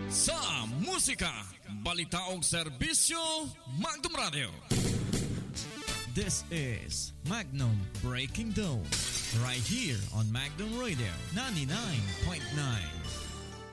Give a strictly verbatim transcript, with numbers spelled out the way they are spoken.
Sa musika, balita o serbisyo, Magnum Radio. This is Magnum Breaking Dawn, right here on Magnum Radio ninety-nine point nine.